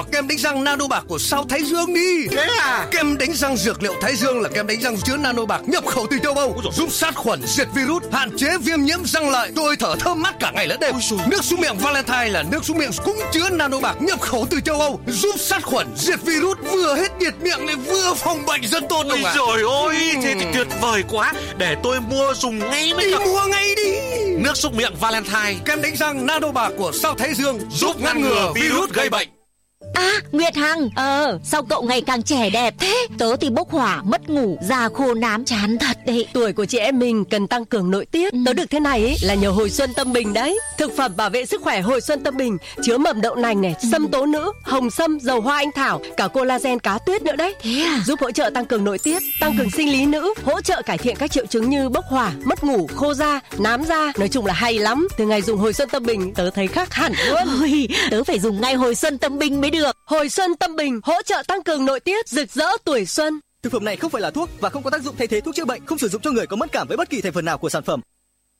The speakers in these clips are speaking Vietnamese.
Kem đánh răng nano bạc của Sao Thái Dương đi. Thế à? Kem đánh răng dược liệu Thái Dương là kem đánh răng chứa nano bạc nhập khẩu từ châu Âu, giúp sát khuẩn, diệt virus, hạn chế viêm nhiễm răng lợi, tôi thở thơm mát cả ngày lẫn đêm. Nước súc miệng Valentine là nước súc miệng cũng chứa nano bạc nhập khẩu từ châu Âu, giúp sát khuẩn, diệt virus, vừa hết nhiệt miệng lại vừa phòng bệnh rất tốt. Ôi trời ơi, thế thì tuyệt vời quá. Để tôi mua dùng ngay mới được. Mua ngay đi. Nước súc miệng Valentine, kem đánh răng nano bạc của Sao Thái Dương giúp ngăn ngừa virus gây bệnh. À, Nguyệt Hằng, sao cậu ngày càng trẻ đẹp thế? Tớ thì bốc hỏa, mất ngủ, da khô nám chán thật đấy. Tuổi của chị em mình cần tăng cường nội tiết. Tớ được thế này ấy, là nhờ Hồi Xuân Tâm Bình đấy. Thực phẩm bảo vệ sức khỏe Hồi Xuân Tâm Bình chứa mầm đậu nành này, sâm tố nữ, hồng sâm, dầu hoa anh thảo, cả collagen cá tuyết nữa đấy. Thế à? Giúp hỗ trợ tăng cường nội tiết, tăng cường sinh lý nữ, hỗ trợ cải thiện các triệu chứng như bốc hỏa, mất ngủ, khô da, nám da. Nói chung là hay lắm. Từ ngày dùng Hồi Xuân Tâm Bình, tớ thấy khác hẳn luôn. Ôi, tớ phải dùng ngay Hồi Xuân Tâm Bình mới được. Hồi Xuân Tâm Bình hỗ trợ tăng cường nội tiết, rực rỡ tuổi xuân. Thực phẩm này không phải là thuốc và không có tác dụng thay thế thuốc chữa bệnh, không sử dụng cho người có mẫn cảm với bất kỳ thành phần nào của sản phẩm.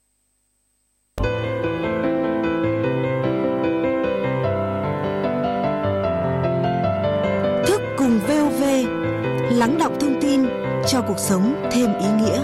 Thức cùng VOV, lắng đọng thông tin cho cuộc sống thêm ý nghĩa.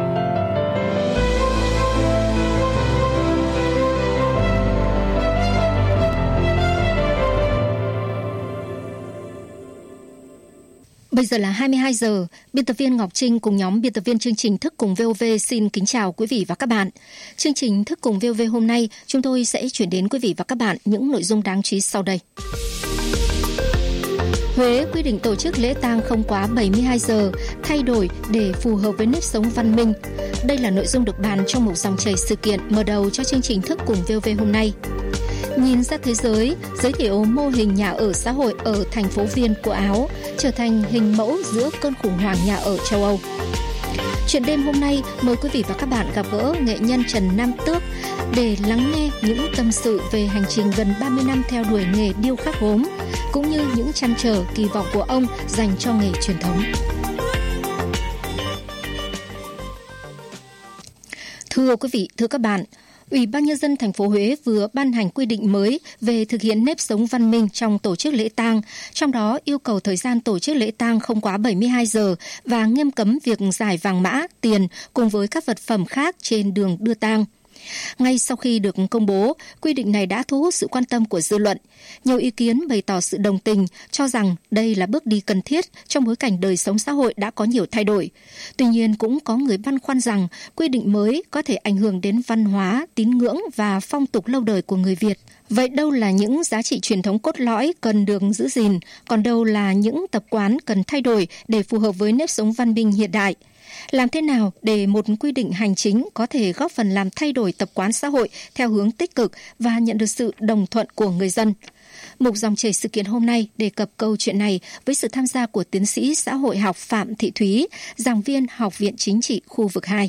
Bây giờ là 22 giờ, biên tập viên Ngọc Trinh cùng nhóm biên tập viên chương trình Thức cùng VOV xin kính chào quý vị và các bạn. Chương trình Thức cùng VOV hôm nay, chúng tôi sẽ chuyển đến quý vị và các bạn những nội dung đáng chú ý sau đây. Huế quy định tổ chức lễ tang không quá 72 giờ, thay đổi để phù hợp với nếp sống văn minh. Đây là nội dung được bàn trong một dòng chảy sự kiện mở đầu cho chương trình Thức cùng VOV hôm nay. Nhìn ra thế giới, giới thiệu mô hình nhà ở xã hội ở thành phố Viên của Áo trở thành hình mẫu giữa cơn khủng hoảng nhà ở châu Âu. Chuyện đêm hôm nay, mời quý vị và các bạn gặp gỡ nghệ nhân Trần Nam Tước để lắng nghe những tâm sự về hành trình gần 30 năm theo đuổi nghề điêu khắc gốm, cũng như những trăn trở kỳ vọng của ông dành cho nghề truyền thống. Thưa quý vị, thưa các bạn, Ủy ban Nhân dân thành phố Huế vừa ban hành quy định mới về thực hiện nếp sống văn minh trong tổ chức lễ tang, trong đó yêu cầu thời gian tổ chức lễ tang không quá 72 giờ và nghiêm cấm việc giải vàng mã, tiền cùng với các vật phẩm khác trên đường đưa tang. Ngay sau khi được công bố, quy định này đã thu hút sự quan tâm của dư luận. Nhiều ý kiến bày tỏ sự đồng tình, cho rằng đây là bước đi cần thiết trong bối cảnh đời sống xã hội đã có nhiều thay đổi. Tuy nhiên, cũng có người băn khoăn rằng quy định mới có thể ảnh hưởng đến văn hóa, tín ngưỡng và phong tục lâu đời của người Việt. Vậy đâu là những giá trị truyền thống cốt lõi cần được giữ gìn, còn đâu là những tập quán cần thay đổi để phù hợp với nếp sống văn minh hiện đại? Làm thế nào để một quy định hành chính có thể góp phần làm thay đổi tập quán xã hội theo hướng tích cực và nhận được sự đồng thuận của người dân? Mục dòng chảy sự kiện hôm nay đề cập câu chuyện này với sự tham gia của tiến sĩ xã hội học Phạm Thị Thúy, giảng viên Học viện Chính trị khu vực 2.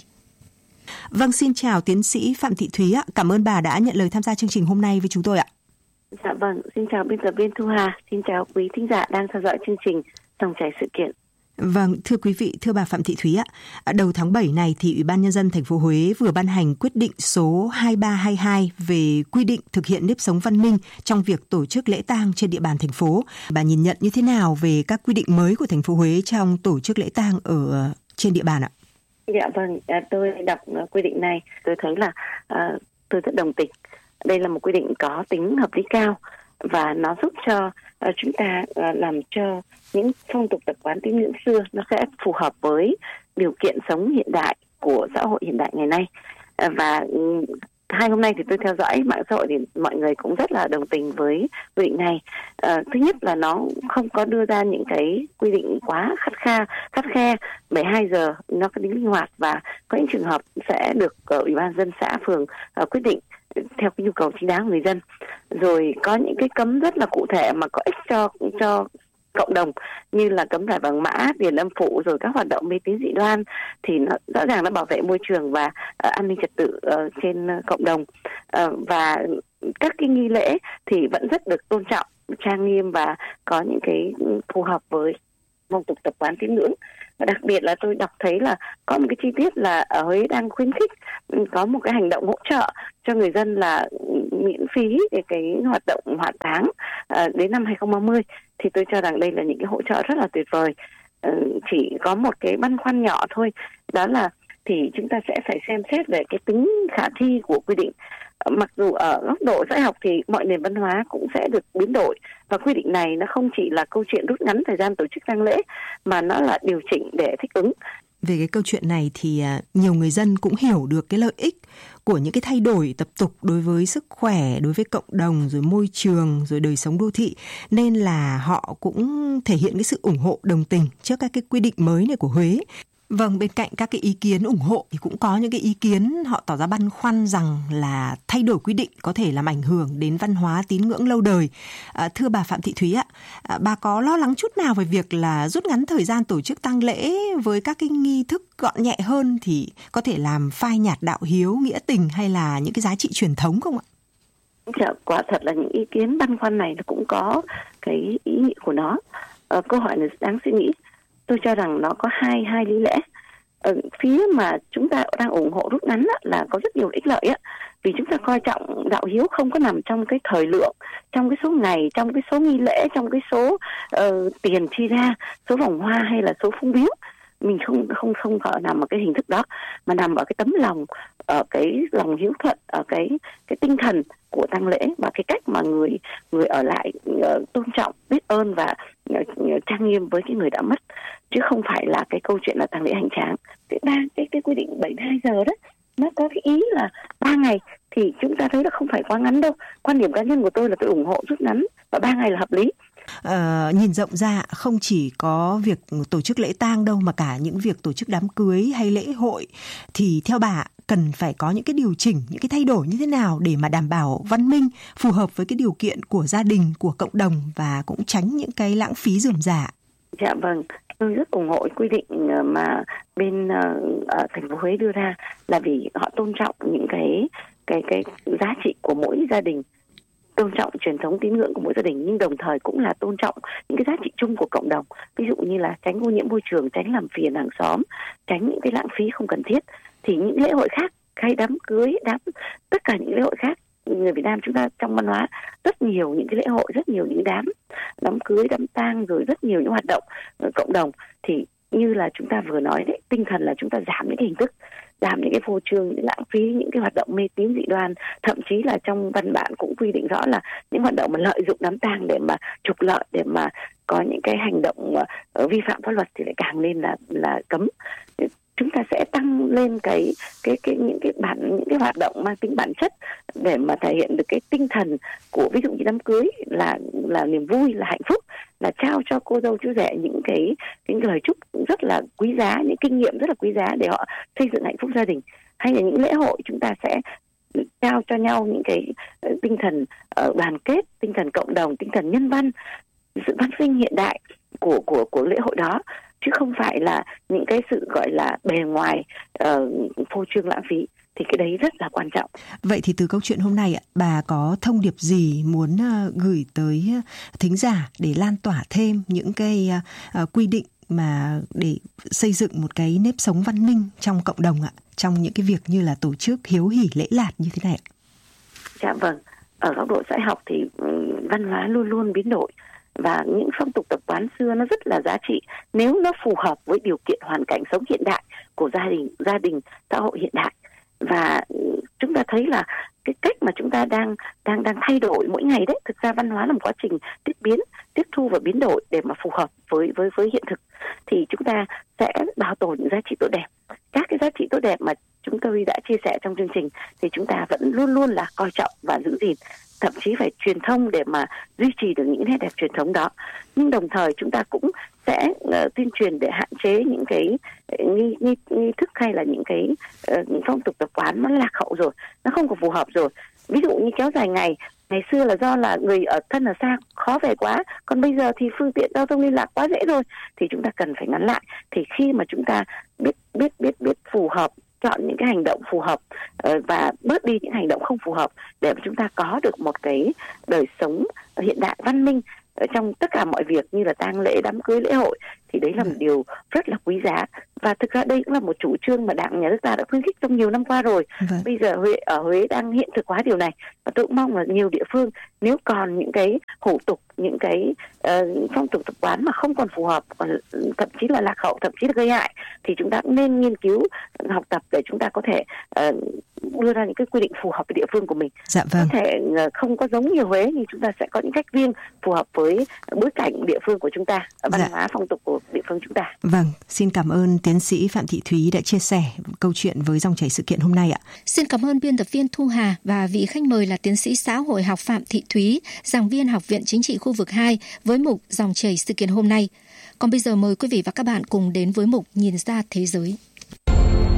Vâng, xin chào tiến sĩ Phạm Thị Thúy ạ. Cảm ơn bà đã nhận lời tham gia chương trình hôm nay với chúng tôi ạ. Dạ vâng, xin chào biên tập viên Thu Hà, xin chào quý thính giả đang theo dõi chương trình dòng chảy sự kiện. Vâng, thưa quý vị, thưa bà Phạm Thị Thúy ạ, đầu tháng 7 này thì Ủy ban Nhân dân thành phố Huế vừa ban hành quyết định số 2322 về quy định thực hiện nếp sống văn minh trong việc tổ chức lễ tang trên địa bàn thành phố. Bà nhìn nhận như thế nào về các quy định mới của thành phố Huế trong tổ chức lễ tang ở trên địa bàn ạ? Dạ vâng, tôi đọc quy định này, tôi thấy là tôi rất đồng tình. Đây là một quy định có tính hợp lý cao và nó giúp cho chúng ta làm cho những phong tục tập quán tín ngưỡng xưa nó sẽ phù hợp với điều kiện sống hiện đại của xã hội hiện đại ngày nay. Và hai hôm nay thì tôi theo dõi mạng xã hội thì mọi người cũng rất là đồng tình với quy định này. Thứ nhất là nó không có đưa ra những cái quy định quá khắt khe 12 giờ, nó có tính linh hoạt và có những trường hợp sẽ được Ủy ban dân xã phường quyết định theo cái nhu cầu chính đáng của người dân. Rồi có những cái cấm rất là cụ thể mà có ích cho cộng đồng, như là cấm giải vàng mã, tiền âm phủ, rồi các hoạt động mê tín dị đoan, thì nó rõ ràng nó bảo vệ môi trường và an ninh trật tự trên cộng đồng. Và các cái nghi lễ thì vẫn rất được tôn trọng, trang nghiêm và có những cái phù hợp với phong tục tập quán tín ngưỡng. Và đặc biệt là tôi đọc thấy là có một cái chi tiết là ở Huế đang khuyến khích có một cái hành động hỗ trợ cho người dân là miễn phí để cái hoạt động hỏa táng đến năm 2030 thì tôi cho rằng đây là những cái hỗ trợ rất là tuyệt vời. Chỉ có một cái băn khoăn nhỏ thôi, đó là thì chúng ta sẽ phải xem xét về cái tính khả thi của quy định. Mặc dù ở góc độ xã hội học thì mọi nền văn hóa cũng sẽ được biến đổi, và quy định này nó không chỉ là câu chuyện rút ngắn thời gian tổ chức tang lễ mà nó là điều chỉnh để thích ứng. Về cái câu chuyện này thì nhiều người dân cũng hiểu được cái lợi ích của những cái thay đổi tập tục đối với sức khỏe, đối với cộng đồng, rồi môi trường, rồi đời sống đô thị, nên là họ cũng thể hiện cái sự ủng hộ đồng tình trước các cái quy định mới này của Huế. Vâng, bên cạnh các cái ý kiến ủng hộ thì cũng có những cái ý kiến họ tỏ ra băn khoăn rằng là thay đổi quy định có thể làm ảnh hưởng đến văn hóa tín ngưỡng lâu đời. Thưa bà Phạm Thị Thúy ạ, bà có lo lắng chút nào về việc là rút ngắn thời gian tổ chức tang lễ với các cái nghi thức gọn nhẹ hơn thì có thể làm phai nhạt đạo hiếu, nghĩa tình hay là những cái giá trị truyền thống không ạ? Dạ, quả thật là những ý kiến băn khoăn này nó cũng có cái ý nghĩa của nó. Câu hỏi này đáng suy nghĩ. Tôi cho rằng nó có hai lý lẽ. Phía mà chúng ta đang ủng hộ rút ngắn là có rất nhiều ích lợi vì chúng ta coi trọng đạo hiếu không có nằm trong cái thời lượng, trong cái số ngày, trong cái số nghi lễ, trong cái số tiền chi ra, số vòng hoa hay là số phung viếng. Mình không có nằm ở cái hình thức đó, mà nằm ở cái tấm lòng, ở cái lòng hiếu thuận, ở cái tinh thần của tang lễ và cái cách mà người ở lại tôn trọng, biết ơn và trang nghiêm với cái người đã mất, chứ không phải là cái câu chuyện là tang lễ hành tráng. Cái quy định 72 giờ đó nó có cái ý là 3 ngày thì chúng ta thấy là không phải quá ngắn đâu. Quan điểm cá nhân của tôi là tôi ủng hộ rút ngắn và 3 ngày là hợp lý. Nhìn rộng ra không chỉ có việc tổ chức lễ tang đâu mà cả những việc tổ chức đám cưới hay lễ hội thì theo bà cần phải có những cái điều chỉnh, những cái thay đổi như thế nào để mà đảm bảo văn minh, phù hợp với cái điều kiện của gia đình, của cộng đồng và cũng tránh những cái lãng phí rườm rà. Dạ vâng, tôi rất ủng hộ quy định mà bên thành phố Huế đưa ra, là vì họ tôn trọng những cái giá trị của mỗi gia đình, tôn trọng truyền thống tín ngưỡng của mỗi gia đình, nhưng đồng thời cũng là tôn trọng những cái giá trị chung của cộng đồng. Ví dụ như là tránh ô nhiễm môi trường, tránh làm phiền hàng xóm, tránh những cái lãng phí không cần thiết. Thì những lễ hội khác, hay đám cưới, tất cả những lễ hội khác, người Việt Nam chúng ta trong văn hóa rất nhiều những cái lễ hội, rất nhiều những đám cưới, đám tang, rồi rất nhiều những hoạt động cộng đồng. Thì như là chúng ta vừa nói đấy, tinh thần là chúng ta giảm những cái hình thức, giảm những cái phô trương, những lãng phí, những cái hoạt động mê tín dị đoan. Thậm chí là trong văn bản cũng quy định rõ là những hoạt động mà lợi dụng đám tang để mà trục lợi, để mà có những cái hành động vi phạm pháp luật thì lại càng nên là cấm. Chúng ta sẽ tăng lên những cái hoạt động mang tính bản chất để mà thể hiện được cái tinh thần của, ví dụ như đám cưới là niềm vui, là hạnh phúc, là trao cho cô dâu chú rể những cái lời chúc rất là quý giá, những kinh nghiệm rất là quý giá để họ xây dựng hạnh phúc gia đình. Hay là những lễ hội chúng ta sẽ trao cho nhau những cái tinh thần đoàn kết, tinh thần cộng đồng, tinh thần nhân văn, sự văn sinh hiện đại của lễ hội đó, chứ không phải là những cái sự gọi là bề ngoài phô trương lãng phí. Thì cái đấy rất là quan trọng. Vậy thì từ câu chuyện hôm nay, bà có thông điệp gì muốn gửi tới thính giả để lan tỏa thêm những cái quy định mà để xây dựng một cái nếp sống văn minh trong cộng đồng ạ, trong những cái việc như là tổ chức hiếu hỉ lễ lạt như thế này ạ? Dạ vâng, ở góc độ xã học thì văn hóa luôn luôn biến đổi, và những phong tục tập quán xưa nó rất là giá trị nếu nó phù hợp với điều kiện hoàn cảnh sống hiện đại của gia đình xã hội hiện đại. Và chúng ta thấy là cái cách mà chúng ta đang thay đổi mỗi ngày đấy, thực ra văn hóa là một quá trình tiếp thu và biến đổi để mà phù hợp với hiện thực. Thì chúng ta sẽ bảo tồn những giá trị tốt đẹp. Các cái giá trị tốt đẹp mà chúng tôi đã chia sẻ trong chương trình thì chúng ta vẫn luôn luôn là coi trọng và giữ gìn, thậm chí phải truyền thông để mà duy trì được những nét đẹp truyền thống đó. Nhưng đồng thời chúng ta cũng sẽ tuyên truyền để hạn chế những cái nghi thức hay là những cái phong tục tập quán nó lạc hậu rồi, nó không còn phù hợp rồi. Ví dụ như kéo dài ngày xưa là do là người ở thân ở xa khó về quá, còn bây giờ thì phương tiện giao thông liên lạc quá dễ rồi, thì chúng ta cần phải ngắn lại. Thì khi mà chúng ta biết phù hợp, chọn những cái hành động phù hợp và bớt đi những hành động không phù hợp để mà chúng ta có được một cái đời sống hiện đại văn minh trong tất cả mọi việc như là tang lễ, đám cưới, lễ hội, thì đấy là một điều rất là quý giá. Và thực ra đây cũng là một chủ trương mà Đảng, Nhà nước ta đã khuyến khích trong nhiều năm qua rồi. Bây giờ ở Huế đang hiện thực hóa điều này, và tôi cũng mong là nhiều địa phương nếu còn những cái hủ tục, những cái phong tục tập quán mà không còn phù hợp, còn thậm chí là lạc hậu, thậm chí là gây hại, thì chúng ta cũng nên nghiên cứu học tập để chúng ta có thể đưa ra những cái quy định phù hợp với địa phương của mình. Dạ vâng. Có thể không có giống như Huế, nhưng chúng ta sẽ có những cách riêng phù hợp với bối cảnh địa phương của chúng ta, văn hóa phong tục của địa phương chúng ta. Vâng, xin cảm ơn tiến sĩ Phạm Thị Thúy đã chia sẻ câu chuyện với Dòng chảy sự kiện hôm nay ạ. Xin cảm ơn biên tập viên Thu Hà và vị khách mời là tiến sĩ xã hội học Phạm Thị Thúy, giảng viên Học viện Chính trị khu vực 2 với mục Dòng chảy sự kiện hôm nay. Còn bây giờ mời quý vị và các bạn cùng đến với mục Nhìn ra thế giới.